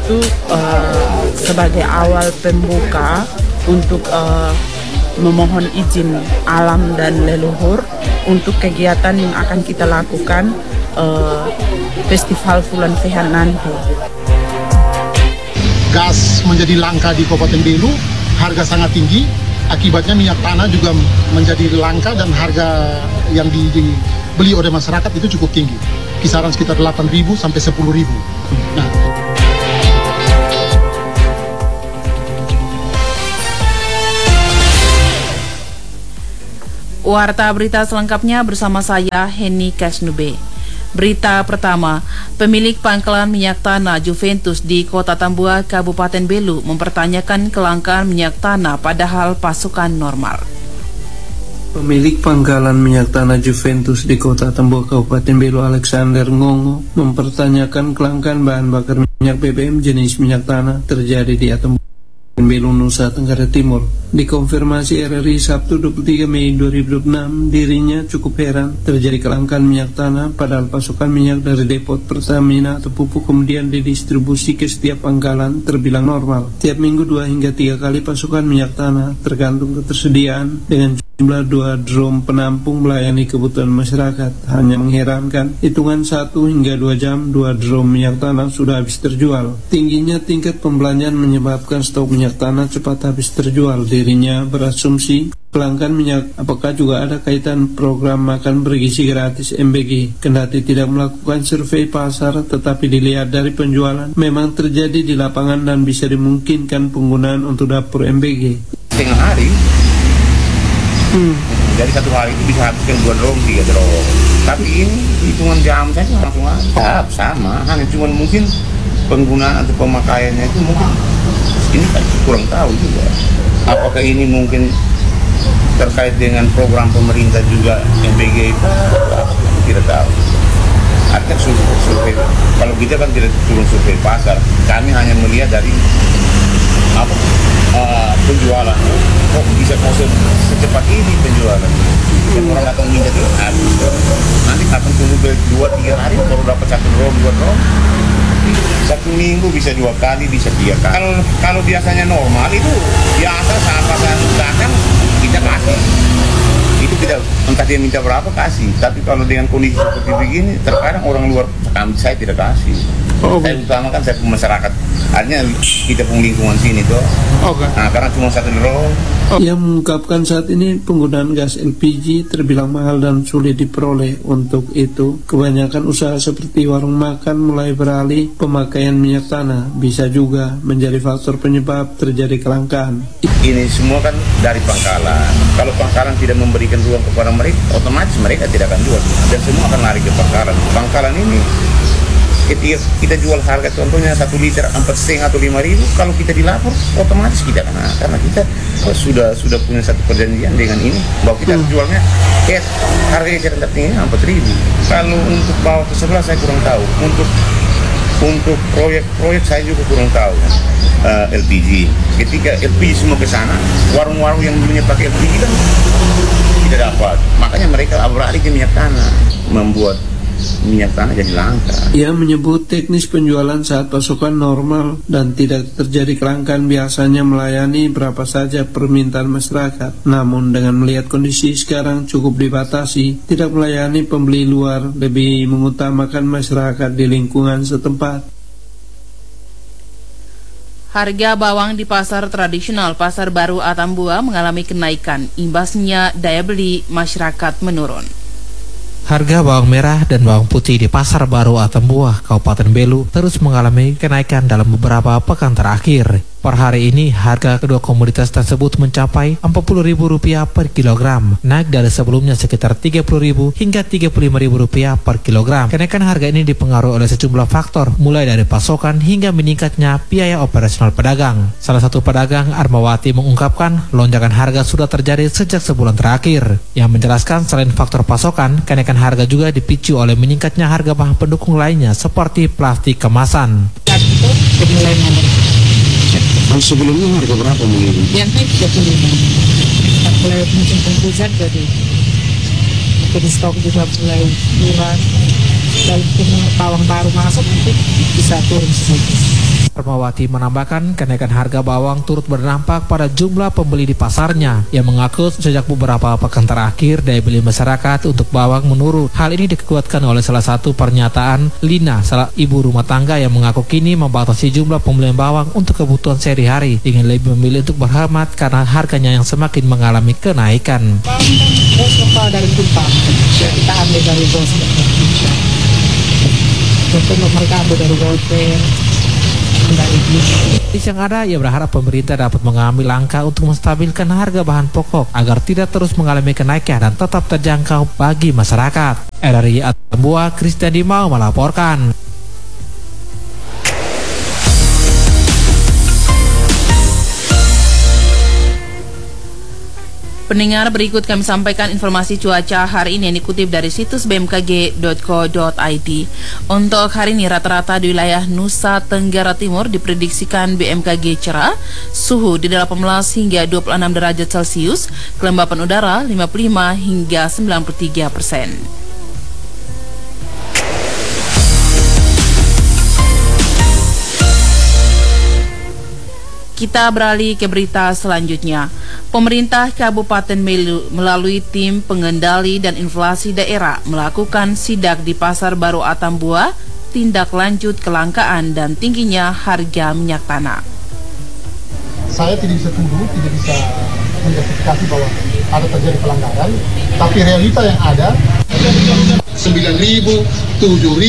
itu sebagai awal pembuka untuk memohon izin alam dan leluhur untuk kegiatan yang akan kita lakukan Festival Fulan Fehan nanti. Gas menjadi langka di Kabupaten Belu, harga sangat tinggi. Akibatnya minyak tanah juga menjadi langka dan harga yang dibeli oleh masyarakat itu cukup tinggi. Kisaran sekitar 8.000 sampai 10.000. Nah, Warta berita selengkapnya bersama saya, Heni Kasnube. Berita pertama, pemilik pangkalan minyak tanah Juventus di Kota Tambua, Kabupaten Belu mempertanyakan kelangkaan minyak tanah padahal pasokan normal. Pemilik pangkalan minyak tanah Juventus di Kota Tambua, Kabupaten Belu, Alexander Ngongo, mempertanyakan kelangkaan bahan bakar minyak BBM jenis minyak tanah terjadi di Tambua, Belu, Nusa Tenggara Timur. Dikonfirmasi RRI Sabtu 23 Mei 2026, dirinya cukup heran terjadi kelangkaan minyak tanah padahal pasokan minyak dari depot Pertamina atau pupuk kemudian didistribusi ke setiap pangkalan terbilang normal. Tiap minggu 2 hingga 3 kali pasokan minyak tanah tergantung ketersediaan dengan jumlah 2 drum penampung melayani kebutuhan masyarakat. Hanya mengherankan, hitungan 1 hingga 2 jam 2 drum minyak tanah sudah habis terjual. Tingginya tingkat pembelanjaan menyebabkan stok minyak tanah cepat habis terjual. Dirinya berasumsi kelangkaan minyak apakah juga ada kaitan program makan bergizi gratis MBG. Kendati tidak melakukan survei pasar, tetapi dilihat dari penjualan memang terjadi di lapangan dan bisa dimungkinkan penggunaan untuk dapur MBG. Setengah hari. Jadi satu hari itu bisa habiskan 2 drum, 3 drum. Tapi ini hitungan jam saja langsung ada. Sama, hanya cuma mungkin penggunaan atau pemakaiannya itu mungkin ini kan kurang tahu juga. Apakah ini mungkin terkait dengan program pemerintah juga MBG itu? Tidak tahu. Artinya survei. Kalau kita kan tidak turun survei pasar, kami hanya melihat dari penjualan. Kok bisa secepat ini penjualan? Dan orang akan minta itu habis. Nanti akan tunggu 2-3 hari baru dapat 1 drum, 2 drum. 1 minggu bisa 2 kali, bisa 3 kali. Kalau biasanya normal itu biasa saat datang kita kasih. Itu tidak, entah dia minta berapa kasih. Tapi kalau dengan kondisi seperti begini, terkadang orang luar saya tidak kasih. Saya utamakan saya masyarakat. Artinya kita pun lingkungan sini tuh. Nah, karena cuma 1 drum. Ia mengungkapkan saat ini penggunaan gas LPG terbilang mahal dan sulit diperoleh. Untuk itu, kebanyakan usaha seperti warung makan mulai beralih pemakaian minyak tanah. Bisa juga menjadi faktor penyebab terjadi kelangkaan. Ini semua kan dari pangkalan. Kalau pangkalan tidak memberikan ruang kepada mereka, otomatis mereka tidak akan jual. Dan semua akan lari ke pangkalan. Pangkalan ini ketika kita jual harga contohnya 1 liter 4,5 atau 5.000, kalau kita dilapor otomatis kita karena kita sudah punya satu perjanjian dengan ini bahwa kita jualnya harga yang tertinggi 4.000. Kalau untuk bawa ke sebelah saya kurang tahu. Untuk proyek saya juga kurang tahu. LPG. Ketika LPG semua ke sana, warung-warung yang dulunya pakai LPG kan tidak dapat. Makanya mereka beralih ke minyak tanah, membuat minyak tanah jadi langka. Ia menyebut teknis penjualan saat pasokan normal dan tidak terjadi kelangkaan biasanya melayani berapa saja permintaan masyarakat. Namun dengan melihat kondisi sekarang cukup dibatasi, tidak melayani pembeli luar, lebih mengutamakan masyarakat di lingkungan setempat. Harga bawang di pasar tradisional Pasar Baru Atambua mengalami kenaikan. Imbasnya daya beli masyarakat menurun. Harga bawang merah dan bawang putih di Pasar Baru Atambua, Kabupaten Belu terus mengalami kenaikan dalam beberapa pekan terakhir. Per hari ini, harga kedua komoditas tersebut mencapai Rp40.000 per kilogram, naik dari sebelumnya sekitar Rp30.000 hingga Rp35.000 per kilogram. Kenaikan harga ini dipengaruhi oleh sejumlah faktor, mulai dari pasokan hingga meningkatnya biaya operasional pedagang. Salah satu pedagang, Armawati, mengungkapkan lonjakan harga sudah terjadi sejak sebulan terakhir. Yang menjelaskan selain faktor pasokan, kenaikan harga juga dipicu oleh meningkatnya harga bahan pendukung lainnya seperti plastik kemasan. Sebelumnya harga berapa mungkin? Yang naik 35. Mulai musim penghujan jadi mungkin stok juga mulai murah. Dan bawang baru masuk nanti bisa turun sedikit. Permawati menambahkan kenaikan harga bawang turut berdampak pada jumlah pembeli di pasarnya yang mengaku sejak beberapa pekan terakhir daya beli masyarakat untuk bawang menurun. Hal ini dikuatkan oleh salah satu pernyataan Lina, salah ibu rumah tangga yang mengaku kini membatasi jumlah pembelian bawang untuk kebutuhan sehari-hari dengan lebih memilih untuk berhemat karena harganya yang semakin mengalami kenaikan. Bos lokal dari Kupang, kita ambil dari bos. Untuk mereka ambil dari Golfer, dari Di yang ada, ia berharap pemerintah dapat mengambil langkah untuk menstabilkan harga bahan pokok agar tidak terus mengalami kenaikan dan tetap terjangkau bagi masyarakat. RRI Atambua, Christian Dimau melaporkan. Pendengar, berikut kami sampaikan informasi cuaca hari ini yang dikutip dari situs bmkg.co.id. Untuk hari ini rata-rata di wilayah Nusa Tenggara Timur diprediksikan BMKG cerah, suhu di 18 hingga 26 derajat Celcius, kelembapan udara 55 hingga 93%. Kita beralih ke berita selanjutnya. Pemerintah Kabupaten Belu melalui tim pengendali dan inflasi daerah melakukan sidak di Pasar Baru Atambua, tindak lanjut kelangkaan dan tingginya harga minyak tanah. Saya tidak bisa tuduh, tidak bisa menjustifikasi bahwa ada terjadi pelanggaran, tapi realita yang ada 9.000, 7.000,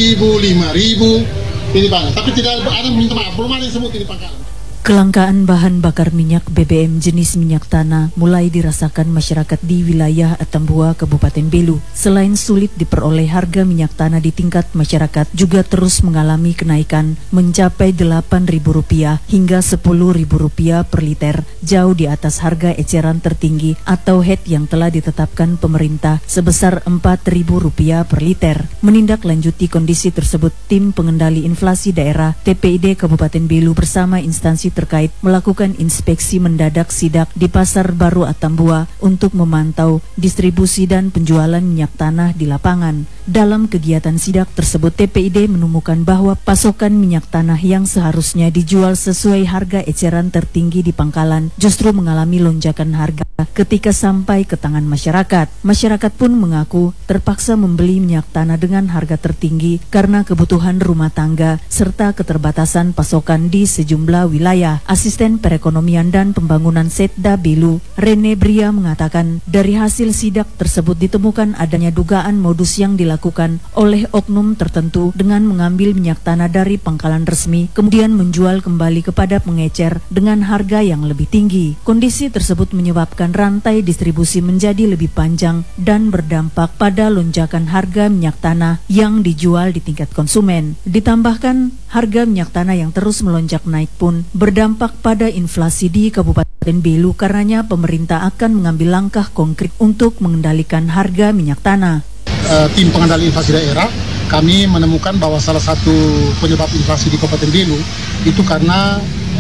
5.000 ini banyak. Tapi tidak ada yang minta maaf, belum ada yang sebut ini pangkalan. Kelangkaan bahan bakar minyak BBM jenis minyak tanah mulai dirasakan masyarakat di wilayah Atambua, Kabupaten Belu. Selain sulit diperoleh, harga minyak tanah di tingkat masyarakat juga terus mengalami kenaikan mencapai Rp8.000 hingga Rp10.000 per liter, jauh di atas harga eceran tertinggi atau HET yang telah ditetapkan pemerintah sebesar Rp4.000 per liter. Menindaklanjuti kondisi tersebut, tim pengendali inflasi daerah TPID Kabupaten Belu bersama instansi terkait melakukan inspeksi mendadak sidak di Pasar Baru Atambua untuk memantau distribusi dan penjualan minyak tanah di lapangan. Dalam kegiatan sidak tersebut, TPID menemukan bahwa pasokan minyak tanah yang seharusnya dijual sesuai harga eceran tertinggi di pangkalan justru mengalami lonjakan harga ketika sampai ke tangan masyarakat. Masyarakat pun mengaku terpaksa membeli minyak tanah dengan harga tertinggi karena kebutuhan rumah tangga serta keterbatasan pasokan di sejumlah wilayah. Asisten Perekonomian dan Pembangunan Setda Belu, Rene Bria, mengatakan dari hasil sidak tersebut ditemukan adanya dugaan modus yang dilakukan oleh oknum tertentu dengan mengambil minyak tanah dari pangkalan resmi kemudian menjual kembali kepada pengecer dengan harga yang lebih tinggi. Kondisi tersebut menyebabkan rantai distribusi menjadi lebih panjang dan berdampak pada lonjakan harga minyak tanah yang dijual di tingkat konsumen. Ditambahkan, harga minyak tanah yang terus melonjak naik pun berdampak pada inflasi di Kabupaten Belu, karenanya pemerintah akan mengambil langkah konkret untuk mengendalikan harga minyak tanah. Tim pengendali inflasi daerah, kami menemukan bahwa salah satu penyebab inflasi di Kabupaten Belu itu karena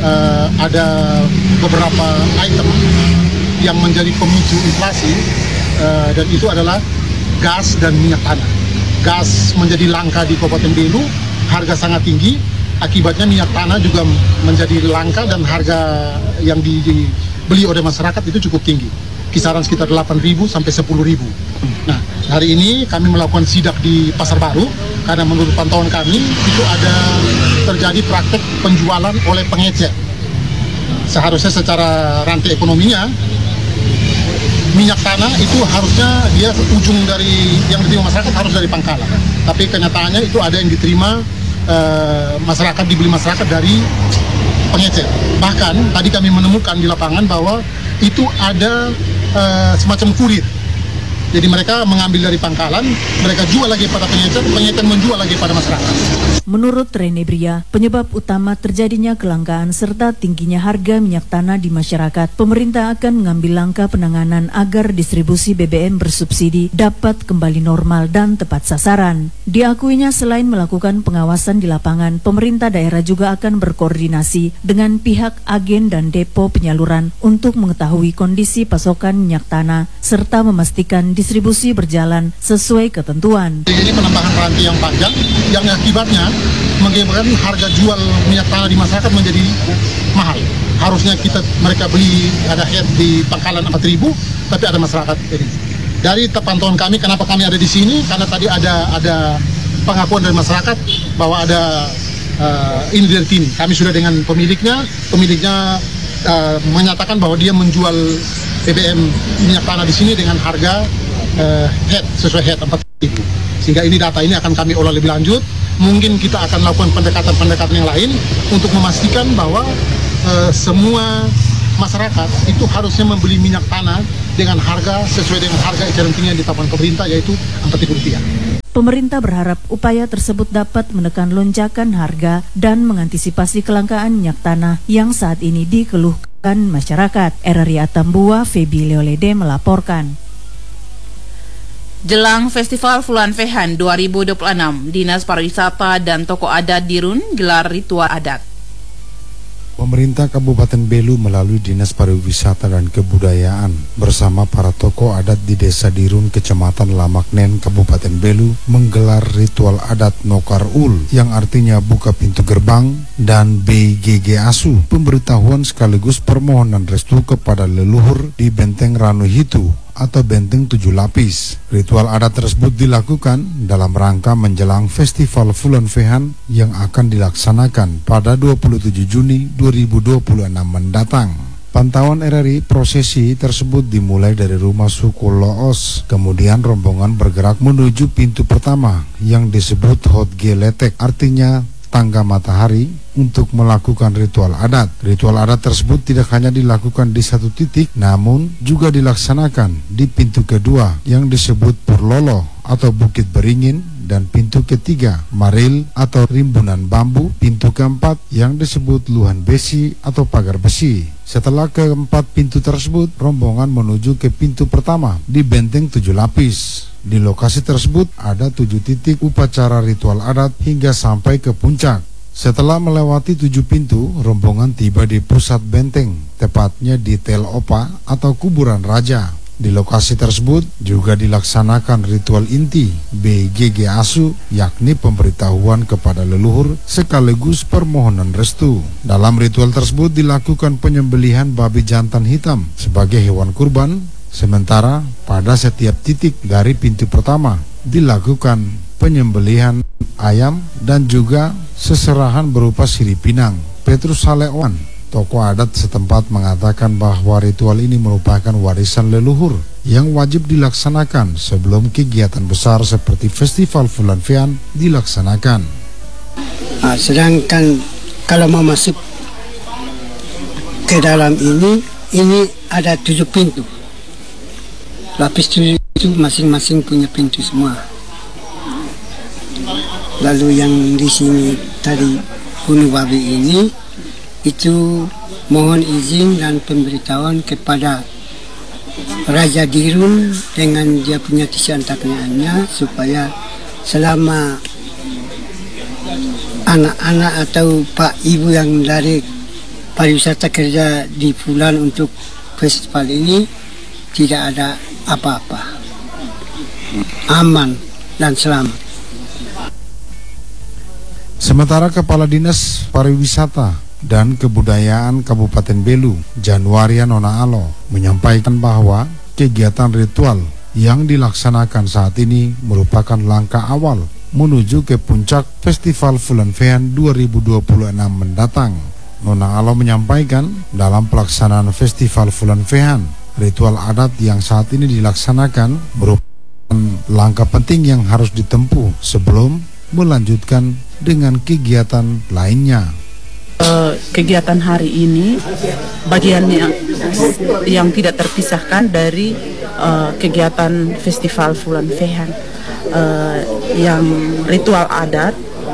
ada beberapa item yang menjadi pemicu inflasi, dan itu adalah gas dan minyak tanah. Gas menjadi langka di Kabupaten Belu, harga sangat tinggi. Akibatnya minyak tanah juga menjadi langka dan harga yang dibeli oleh masyarakat itu cukup tinggi, kisaran sekitar 8.000 sampai 10.000. Nah, hari ini kami melakukan sidak di Pasar Baru karena menurut pantauan kami itu ada terjadi praktek penjualan oleh pengecer. Seharusnya secara rantai ekonominya minyak tanah itu harusnya dia ujung dari yang diterima masyarakat harus dari pangkalan, tapi kenyataannya itu ada yang diterima masyarakat, dibeli masyarakat dari pengecer. Bahkan tadi kami menemukan di lapangan bahwa itu ada semacam kurir. Jadi mereka mengambil dari pangkalan, mereka jual lagi pada pengecer, pengecer menjual lagi pada masyarakat. Menurut Rene Bria, penyebab utama terjadinya kelangkaan serta tingginya harga minyak tanah di masyarakat, pemerintah akan mengambil langkah penanganan agar distribusi BBM bersubsidi dapat kembali normal dan tepat sasaran. Diakuinya selain melakukan pengawasan di lapangan, pemerintah daerah juga akan berkoordinasi dengan pihak agen dan depo penyaluran untuk mengetahui kondisi pasokan minyak tanah serta memastikan distribusi berjalan sesuai ketentuan. Ini penambahan rantai yang panjang yang akibatnya mengakibatkan harga jual minyak tanah di masyarakat menjadi mahal. Harusnya mereka beli ada head di pangkalan 4.000, tapi ada masyarakat ini. Dari pantauan kami, kenapa kami ada di sini? Karena tadi ada pengakuan dari masyarakat bahwa ada ini dari tim. Kami sudah dengan pemiliknya menyatakan bahwa dia menjual BBM minyak tanah di sini dengan harga head sesuai head 4.000. Sehingga ini data ini akan kami olah lebih lanjut. Mungkin kita akan lakukan pendekatan-pendekatan yang lain untuk memastikan bahwa semua masyarakat itu harusnya membeli minyak tanah dengan harga sesuai dengan harga eceran tinggi yang ditetapkan pemerintah, yaitu Rp4.000. Pemerintah berharap upaya tersebut dapat menekan lonjakan harga dan mengantisipasi kelangkaan minyak tanah yang saat ini dikeluhkan masyarakat. RRI Atambua, Febi Leolede melaporkan. Jelang Festival Fulan Fehan 2026, Dinas Pariwisata dan Tokoh Adat Dirun gelar ritual adat. Pemerintah Kabupaten Belu melalui Dinas Pariwisata dan Kebudayaan bersama para tokoh adat di Desa Dirun, Kecamatan Lamaknen, Kabupaten Belu menggelar ritual adat Nokar Ul yang artinya buka pintu gerbang dan BGG Asu, pemberitahuan sekaligus permohonan restu kepada leluhur di Benteng Ranu Hitu atau Benteng 7 Lapis. Ritual adat tersebut dilakukan dalam rangka menjelang Festival Fulan Fehan yang akan dilaksanakan pada 27 Juni 2026 mendatang. Pantauan RRI, prosesi tersebut dimulai dari rumah suku Loos, kemudian rombongan bergerak menuju pintu pertama yang disebut Hot Geletek, artinya tangga matahari, untuk melakukan ritual adat. Ritual adat tersebut tidak hanya dilakukan di satu titik, namun juga dilaksanakan di pintu kedua yang disebut Purlolo atau Bukit Beringin, dan pintu ketiga Maril atau Rimbunan Bambu, pintu keempat yang disebut Luhan Besi atau Pagar Besi. Setelah keempat pintu tersebut, rombongan menuju ke pintu pertama di Benteng 7 Lapis. Di lokasi tersebut ada 7 titik upacara ritual adat hingga sampai ke puncak. Setelah melewati 7 pintu, rombongan tiba di pusat benteng, tepatnya di Tel Opa atau kuburan raja. Di lokasi tersebut juga dilaksanakan ritual inti BGG Asu, yakni pemberitahuan kepada leluhur sekaligus permohonan restu. Dalam ritual tersebut dilakukan penyembelihan babi jantan hitam sebagai hewan kurban, sementara pada setiap titik dari pintu pertama dilakukan penyembelihan ayam dan juga seserahan berupa sirip pinang. Petrus Salewan, tokoh adat setempat, mengatakan bahwa ritual ini merupakan warisan leluhur yang wajib dilaksanakan sebelum kegiatan besar seperti Festival Fulan Fehan dilaksanakan. Sedangkan kalau mau masuk ke dalam ini ada 7 pintu. Lapis 7 itu masing-masing punya pintu semua. Lalu yang di sini tadi bunuh babi ini, itu mohon izin dan pemberitahuan kepada Raja Dirun dengan dia punya tisi antaknya, supaya selama anak-anak atau pak ibu yang dari pariwisata kerja di Fulan untuk festival ini tidak ada apa-apa, aman dan selamat. Sementara Kepala Dinas Pariwisata dan Kebudayaan Kabupaten Belu, Januaria Nona Alo, menyampaikan bahwa kegiatan ritual yang dilaksanakan saat ini merupakan langkah awal menuju ke puncak Festival Fulan Fehan 2026 mendatang. Nona Alo menyampaikan dalam pelaksanaan Festival Fulan Fehan, ritual adat yang saat ini dilaksanakan merupakan langkah penting yang harus ditempuh sebelum melanjutkan dengan kegiatan lainnya. Kegiatan hari ini bagian yang tidak terpisahkan dari kegiatan Festival Fulan Fehan, yang ritual adat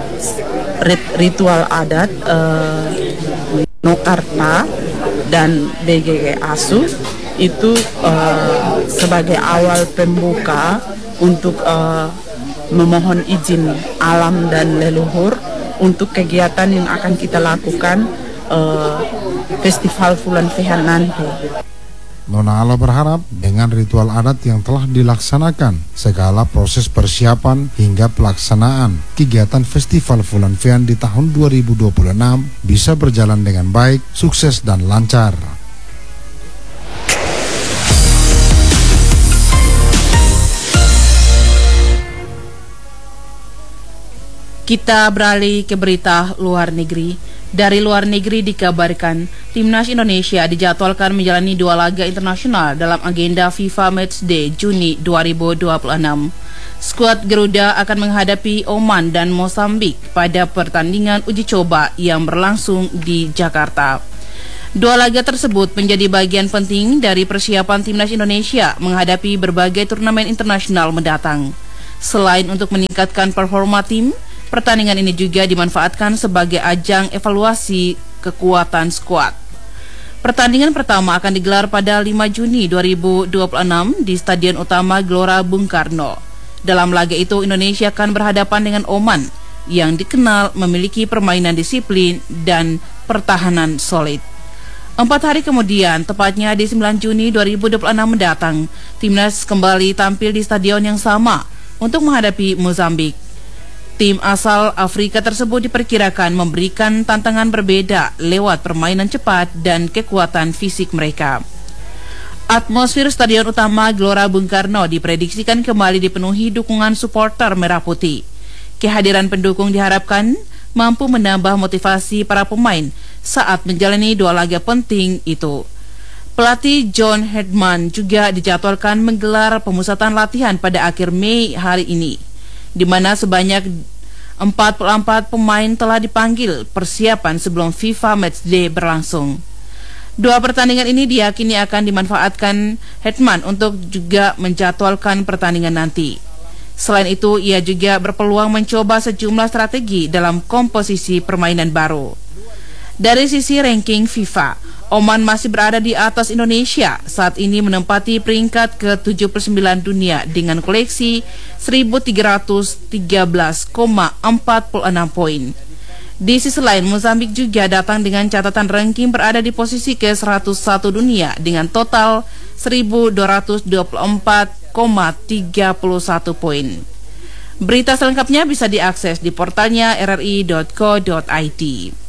Nokarta dan BGG Asu itu sebagai awal pembuka untuk memohon izin alam dan leluhur untuk kegiatan yang akan kita lakukan Festival Fulan Fehan nanti. Nona Ala berharap dengan ritual adat yang telah dilaksanakan, segala proses persiapan hingga pelaksanaan kegiatan Festival Fulan Fian di tahun 2026 bisa berjalan dengan baik, sukses dan lancar. Kita beralih ke berita luar negeri. Dari luar negeri dikabarkan, Timnas Indonesia dijadwalkan menjalani 2 laga internasional dalam agenda FIFA Matchday Juni 2026. Skuad Garuda akan menghadapi Oman dan Mozambik pada pertandingan uji coba yang berlangsung di Jakarta. 2 laga tersebut menjadi bagian penting dari persiapan Timnas Indonesia menghadapi berbagai turnamen internasional mendatang. Selain untuk meningkatkan performa tim, pertandingan ini juga dimanfaatkan sebagai ajang evaluasi kekuatan skuad. Pertandingan pertama akan digelar pada 5 Juni 2026 di Stadion Utama Gelora Bung Karno. Dalam laga itu, Indonesia akan berhadapan dengan Oman yang dikenal memiliki permainan disiplin dan pertahanan solid. 4 hari kemudian, tepatnya di 9 Juni 2026 mendatang, Timnas kembali tampil di stadion yang sama untuk menghadapi Mozambik. Tim asal Afrika tersebut diperkirakan memberikan tantangan berbeda lewat permainan cepat dan kekuatan fisik mereka. Atmosfer Stadion Utama Gelora Bung Karno diprediksikan kembali dipenuhi dukungan supporter Merah Putih. Kehadiran pendukung diharapkan mampu menambah motivasi para pemain saat menjalani 2 laga penting itu. Pelatih John Hedman juga dijadwalkan menggelar pemusatan latihan pada akhir Mei hari ini, di mana sebanyak 44 pemain telah dipanggil persiapan sebelum FIFA Matchday berlangsung. 2 pertandingan ini diyakini akan dimanfaatkan Hetman untuk juga menjadwalkan pertandingan nanti. Selain itu, ia juga berpeluang mencoba sejumlah strategi dalam komposisi permainan baru. Dari sisi ranking FIFA, Oman masih berada di atas Indonesia, saat ini menempati peringkat ke-79 dunia dengan koleksi 1.313,46 poin. Di sisi lain, Mozambik juga datang dengan catatan ranking berada di posisi ke-101 dunia dengan total 1.224,31 poin. Berita selengkapnya bisa diakses di portalnya rri.co.id.